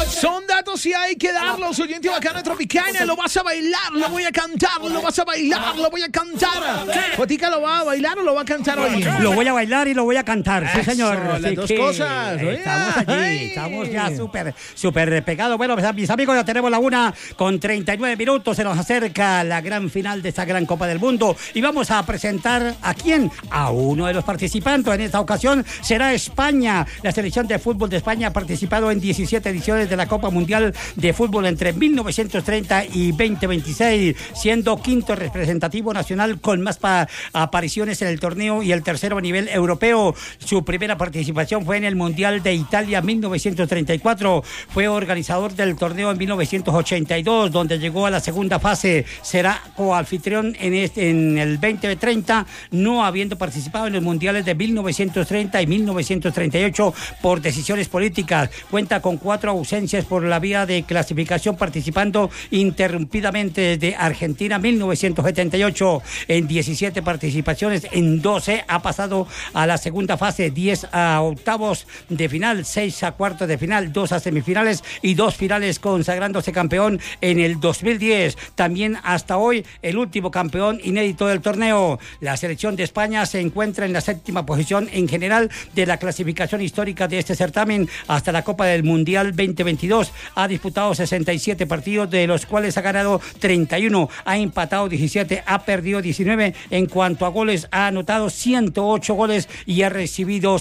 Son datos y hay que darlos. Oyente bacana tropicana, lo vas a bailar, lo voy a cantar, lo vas a bailar, lo voy a cantar. Fotica, ¿lo va a bailar o lo va a cantar hoy? Lo voy a bailar y lo voy a cantar, sí señor. Las dos cosas. Estamos allí, estamos ya súper pegados. Bueno, mis amigos, ya tenemos la 1:39. Se nos acerca la gran final de esta gran Copa del Mundo y vamos a presentar ¿a quién? A uno de los participantes. En esta ocasión será España. La selección de fútbol de España ha participado en 17 ediciones de la Copa Mundial de Fútbol entre 1930 y 2026, siendo quinto representativo nacional con más apariciones en el torneo y el tercero a nivel europeo. Su primera participación fue en el Mundial de Italia 1934. Fue organizador del torneo en 1982, donde llegó a la segunda fase. Será coanfitrión en el 2030, no habiendo participado en los mundiales de 1930 y 1938 por decisiones políticas. Cuenta con 4 ausencias por la vía de clasificación, participando interrumpidamente desde Argentina 1978. En 17 participaciones, en 12 ha pasado a la segunda fase, 10 a octavos de final, 6 a cuartos de final, 2 a semifinales y 2 finales, consagrándose campeón en el 2010. También hasta hoy el último campeón inédito del torneo. La selección de España se encuentra en la 7ª posición en general de la clasificación histórica de este certamen hasta la Copa del Mundial 2022. Ha disputado 67 partidos, de los cuales ha ganado 31, ha empatado 17, ha perdido 19. En cuanto a goles, ha anotado 108 goles y ha recibido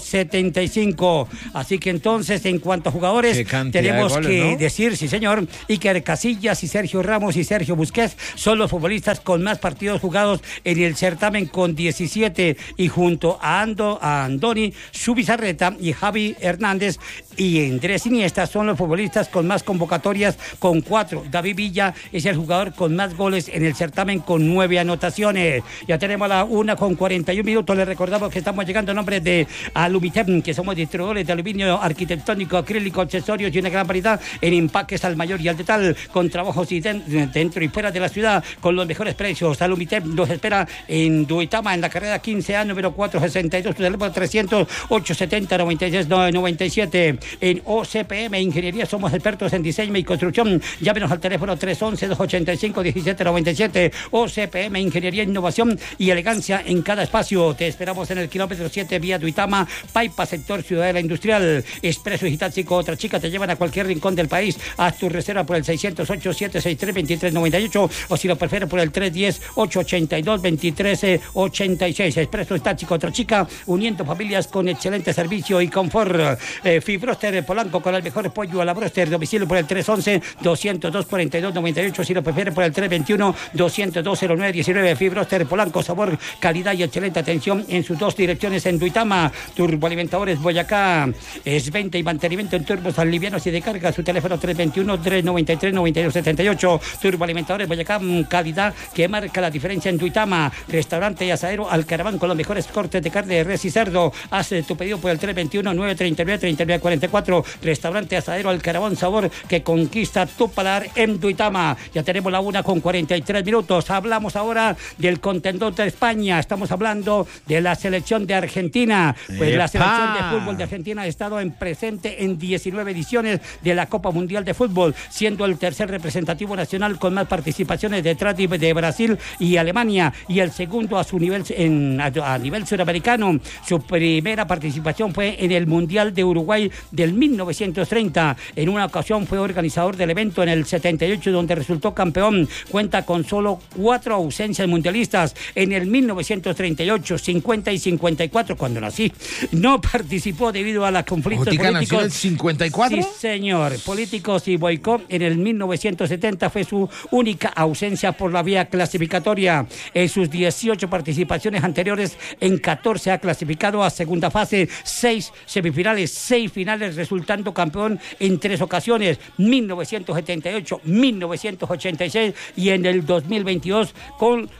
75. Así que entonces, en cuanto a jugadores, tenemos goles, que, ¿no?, decir, sí señor, Iker Casillas y Sergio Ramos y Sergio Busquets son los futbolistas con más partidos jugados en el certamen, con 17, y junto a Andoni Zubizarreta y Javi Hernández y Andrés Iniesta son los futbolistas con más convocatorias, con 4. David Villa es el jugador con más goles en el certamen, con 9 anotaciones. Ya tenemos la 1:41. Les recordamos que estamos llegando a nombre de Alumitep, que somos distribuidores de aluminio arquitectónico, acrílico, accesorios y una gran variedad en empaques al mayor y al detal, con trabajos dentro y fuera de la ciudad, con los mejores precios. Alumitep nos espera en Duitama, en la carrera 15A, número 462, teléfono 300 870 96 97. En OCPM Ingeniería somos expertos en diseño y construcción. Llámenos al teléfono 311-285-1797. OCPM Ingeniería, innovación y elegancia en cada espacio. Te esperamos en el kilómetro 7, vía Duitama, Paipa, sector Ciudadela Industrial. Expreso Digital Chico, otra chica, te llevan a cualquier rincón del país. Haz tu reserva por el 608-763-2398 o, si lo prefieres, por el 310-882-2386. Expreso Digital Chico, otra chica, uniendo familias con excelente servicio y confort. Fibroster Polanco, con el mejor pollo a la broster. Domicilio por el 311-202-4298. Si lo prefiere, por el 321-202-0919. Fibroster Polanco, sabor, calidad y excelente atención en sus 2 direcciones en Duitama. Turboalimentadores Boyacá, es venta y mantenimiento en turbos livianos y de carga. Su teléfono 321-393-9278. Turboalimentadores Boyacá, calidad que marca la diferencia en Duitama. Restaurante y asadero Alcaraván, con los mejores cortes de carne de res y cerdo. Haz tu pedido por el 321-939-3944. Restaurante Asadero Alcaraván, sabor que conquista tu paladar en Duitama. Ya tenemos la 1:43. Hablamos ahora del contendor de España. Estamos hablando de la selección de Argentina. Pues la selección de fútbol de Argentina ha estado presente en 19 ediciones de la Copa Mundial de Fútbol, siendo el tercer representativo nacional con más participaciones, detrás de Brasil y Alemania, y el segundo a nivel suramericano. Su primera participación fue en el Mundial de Uruguay del 1930. En una ocasión fue organizador del evento en el 78, donde resultó campeón. Cuenta con solo 4 ausencias mundialistas. En el 1938, 50 y 54, cuando nací, no participó debido a los conflictos políticos. ¿Nació en el 54? Sí, señor. Políticos y boicot. En el 1970 fue su única ausencia por la vía clasificatoria. En sus 18 participaciones anteriores, en 14 ha clasificado a segunda fase, 6 semifinales, 6 finales, resultando campeón en 3 ocasiones: 1978, 1986 y en el 2022, con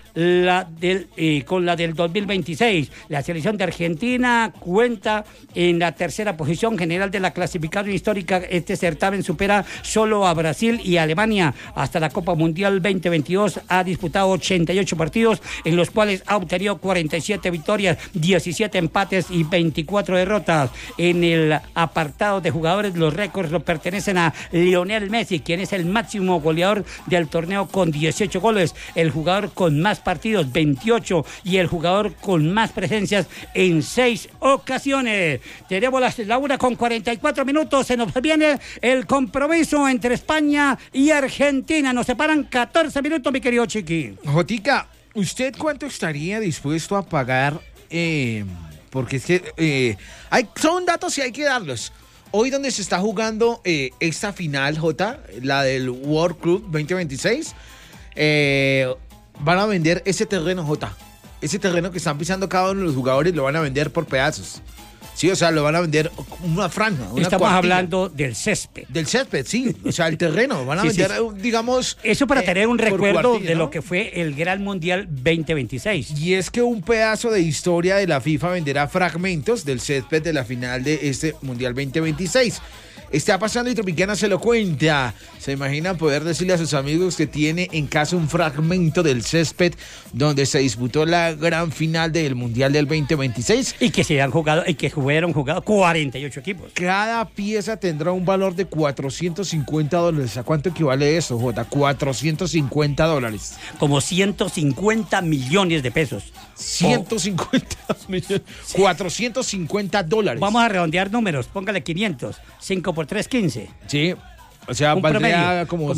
con la del 2026. La selección de Argentina cuenta en la tercera posición general de la clasificación histórica. Este certamen supera solo a Brasil y Alemania. Hasta la Copa Mundial 2022 ha disputado 88 partidos, en los cuales ha obtenido 47 victorias, 17 empates y 24 derrotas. En el apartado de jugadores, los récords lo pertenecen a Lionel Messi, quien es el máximo goleador del torneo con 18 goles, el jugador con más partidos, 28, y el jugador con más presencias en 6 ocasiones. Tenemos la 1:44, se nos viene el compromiso entre España y Argentina. Nos separan 14 minutos, mi querido Chiqui. Jotica, ¿usted cuánto estaría dispuesto a pagar? Porque es que son datos y hay que darlos. Hoy donde se está jugando esta final, Jota, la del World Club 2026, van a vender ese terreno, Jota. Ese terreno que están pisando cada uno de los jugadores lo van a vender por pedazos. Sí, o sea, lo van a vender una franja, una Estamos cuartilla. hablando del césped. Del césped, sí. O sea, el terreno. Van a vender, digamos... Eso para tener un recuerdo cuartilla, de ¿no? lo que fue el Gran Mundial 2026. Y es que un pedazo de historia de la FIFA venderá fragmentos del césped de la final de este Mundial 2026. Está pasando y Tropicana se lo cuenta. ¿Se imaginan poder decirle a sus amigos que tiene en casa un fragmento del césped donde se disputó la gran final del Mundial del 2026? Y que se han jugado, y que hubieron jugado 48 equipos. Cada pieza tendrá un valor de $450. ¿A cuánto equivale eso, Jota? $450. Como 150 millones de pesos. 150 millones. $450. Vamos a redondear números. Póngale 500. 5 por 3, 15. Sí. O sea, Un valdría promedio.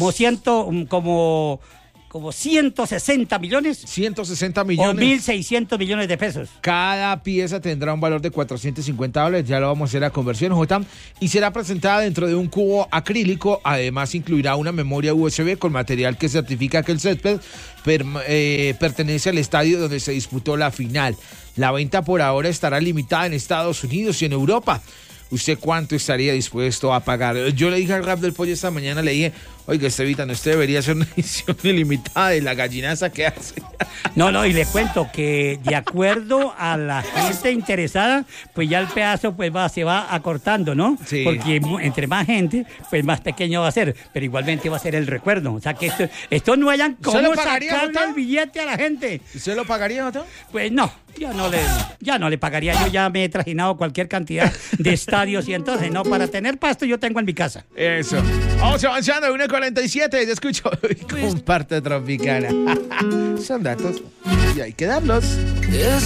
Como 160 millones. 160 O millones. 1.600 millones de pesos. Cada pieza tendrá un valor de $450. Ya lo vamos a hacer a conversión, Jota. Y será presentada dentro de un cubo acrílico. Además, incluirá una memoria USB con material que certifica que el césped pertenece al estadio donde se disputó la final. La venta por ahora estará limitada en Estados Unidos y en Europa. ¿Usted cuánto estaría dispuesto a pagar? Yo le dije al Rap del Pollo esta mañana, le dije, oiga, Estevita, usted debería hacer una edición ilimitada de la gallinaza que hace. No, y le cuento que de acuerdo a la gente interesada, pues ya el pedazo pues se va acortando, ¿no? Sí. Porque entre más gente, pues más pequeño va a ser, pero igualmente va a ser el recuerdo. O sea que esto no hayan cómo sacarle el billete a la gente. ¿Usted lo pagaría, Jota? Pues no, ya no le pagaría. Yo ya me he trajinado cualquier cantidad de estadios y entonces, no, para tener pasto yo tengo en mi casa. Eso. Vamos avanzando, 1:47, te escucho. Comparte Tropicana. Son datos y hay que darlos.